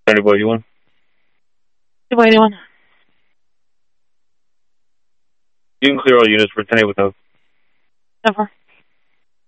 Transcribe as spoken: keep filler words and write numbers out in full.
Anybody you want? Anybody anyone? You can clear all units for ten eight with those. Never.